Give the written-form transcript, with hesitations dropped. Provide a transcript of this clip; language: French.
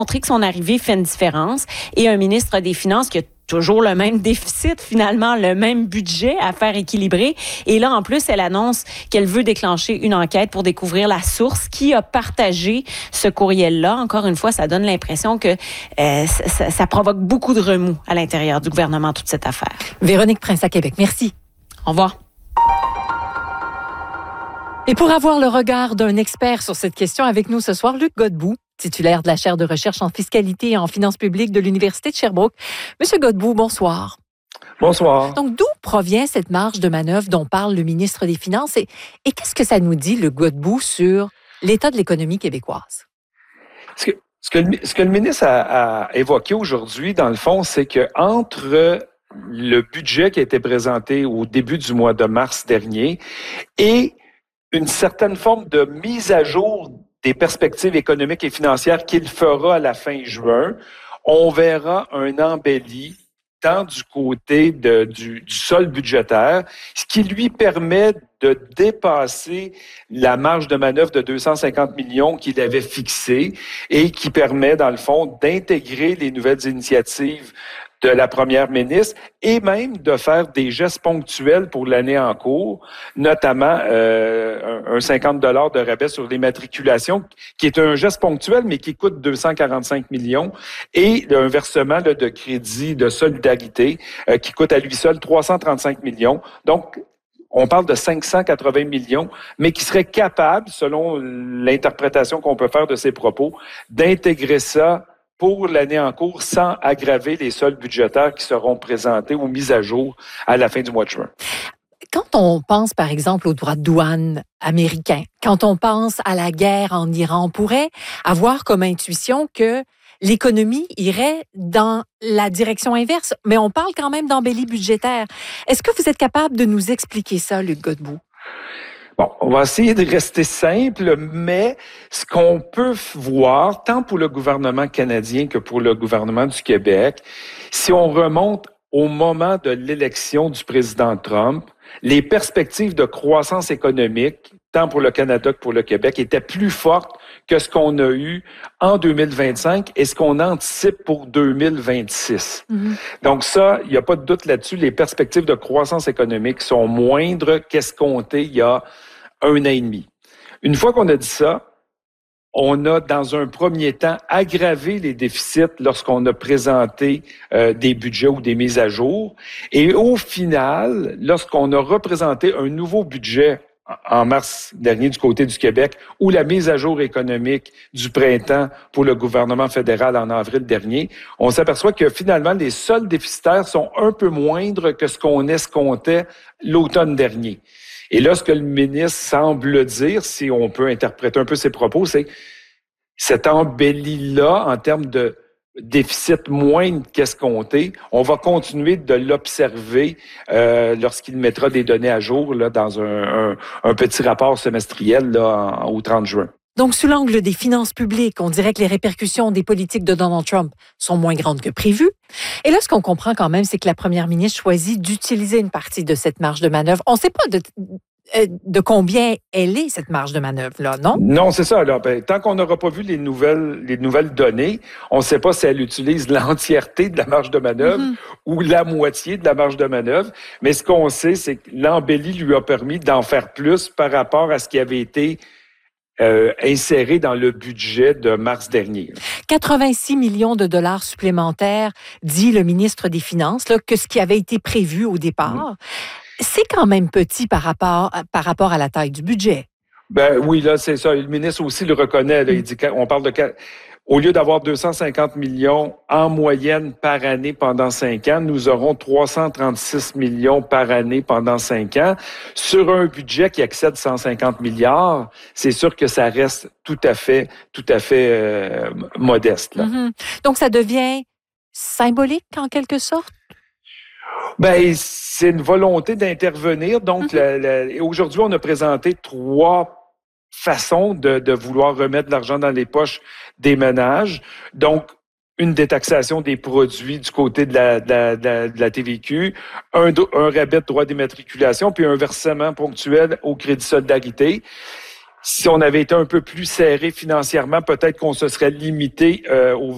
montrer que son arrivée fait une différence et un ministre des Finances qui a toujours le même déficit, finalement, le même budget à faire équilibrer. Et là, en plus, elle annonce qu'elle veut déclencher une enquête pour découvrir la source qui a partagé ce courriel-là. Encore une fois, ça donne l'impression que ça provoque beaucoup de remous à l'intérieur du gouvernement, toute cette affaire. Véronique Prince à Québec, merci. Au revoir. Et pour avoir le regard d'un expert sur cette question, avec nous ce soir, Luc Godbout, titulaire de la chaire de recherche en fiscalité et en finances publiques de l'Université de Sherbrooke. Monsieur Godbout, bonsoir. Bonsoir. Donc, d'où provient cette marge de manœuvre dont parle le ministre des Finances et qu'est-ce que ça nous dit, le Godbout, sur l'état de l'économie québécoise? Ce que le ministre a évoqué aujourd'hui, dans le fond, c'est que entre le budget qui a été présenté au début du mois de mars dernier et une certaine forme de mise à jour des perspectives économiques et financières qu'il fera à la fin juin, on verra un embelli tant du côté du solde budgétaire, ce qui lui permet de dépasser la marge de manœuvre de 250 millions qu'il avait fixée et qui permet, dans le fond, d'intégrer les nouvelles initiatives de la première ministre et même de faire des gestes ponctuels pour l'année en cours, notamment un 50 $ de rabais sur les matriculations, qui est un geste ponctuel, mais qui coûte 245 millions, et un versement de crédit de solidarité qui coûte à lui seul 335 millions. Donc, on parle de 580 millions, mais qui serait capable, selon l'interprétation qu'on peut faire de ses propos, d'intégrer ça pour l'année en cours sans aggraver les soldes budgétaires qui seront présentés ou mis à jour à la fin du mois de juin. Quand on pense, par exemple, aux droits de douane américains, quand on pense à la guerre en Iran, on pourrait avoir comme intuition que l'économie irait dans la direction inverse, mais on parle quand même d'embellie budgétaire. Est-ce que vous êtes capable de nous expliquer ça, Luc Godbout? Bon, on va essayer de rester simple, mais ce qu'on peut voir, tant pour le gouvernement canadien que pour le gouvernement du Québec, si on remonte au moment de l'élection du président Trump, les perspectives de croissance économique, tant pour le Canada que pour le Québec, étaient plus fortes que ce qu'on a eu en 2025 et ce qu'on anticipe pour 2026. Donc ça, il n'y a pas de doute là-dessus, les perspectives de croissance économique sont moindres qu'escomptées il y a 1 an et demi. Une fois qu'on a dit ça, on a, dans un premier temps, aggravé les déficits lorsqu'on a présenté des budgets ou des mises à jour. Et au final, lorsqu'on a représenté un nouveau budget en mars dernier du côté du Québec, ou la mise à jour économique du printemps pour le gouvernement fédéral en avril dernier, on s'aperçoit que finalement, les soldes déficitaires sont un peu moindres que ce qu'on escomptait l'automne dernier. Et là, ce que le ministre semble dire, si on peut interpréter un peu ses propos, c'est cette embellie-là, en termes de déficit moindre qu'escompté, on va continuer de l'observer lorsqu'il mettra des données à jour là, dans un petit rapport semestriel là, au 30 juin. Donc, sous l'angle des finances publiques, on dirait que les répercussions des politiques de Donald Trump sont moins grandes que prévu. Et là, ce qu'on comprend quand même, c'est que la première ministre choisit d'utiliser une partie de cette marge de manœuvre. On ne sait pas de combien elle est, cette marge de manœuvre-là, non? Non, c'est ça. Là. Tant qu'on n'aura pas vu les nouvelles données, on ne sait pas si elle utilise l'entièreté de la marge de manœuvre ou la moitié de la marge de manœuvre. Mais ce qu'on sait, c'est que l'embellie lui a permis d'en faire plus par rapport à ce qui avait été inséré dans le budget de mars dernier. 86 millions de dollars supplémentaires, dit le ministre des Finances, là, que ce qui avait été prévu au départ. C'est quand même petit par rapport à la taille du budget. Ben oui, là, c'est ça. Le ministre aussi le reconnaît. Là, il dit qu'on parle de... Au lieu d'avoir 250 millions en moyenne par année pendant 5 ans, nous aurons 336 millions par année pendant 5 ans. Sur un budget qui excède 150 milliards, c'est sûr que ça reste tout à fait modeste. Là. Donc, ça devient symbolique en quelque sorte? Ben, c'est une volonté d'intervenir. Donc, aujourd'hui, on a présenté 3 façon de vouloir remettre de l'argent dans les poches des ménages. Donc, une détaxation des produits du côté de la TVQ, un rabais de droit d'immatriculation, puis un versement ponctuel au crédit solidarité. Si on avait été un peu plus serré financièrement, peut-être qu'on se serait limité au